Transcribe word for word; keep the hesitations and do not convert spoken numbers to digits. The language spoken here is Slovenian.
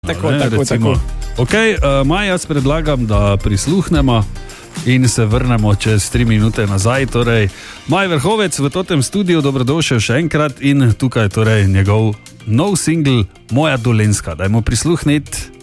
Tako, ne, tako, tako. Ok, uh, Maj, jaz predlagam, da prisluhnemo in se vrnemo čez tri minute nazaj. Torej, Maj Vrhovec v totem studiu, dobrodošel še enkrat in tukaj torej njegov nov singl Moja Dolenjska. Dajmo prisluhniti.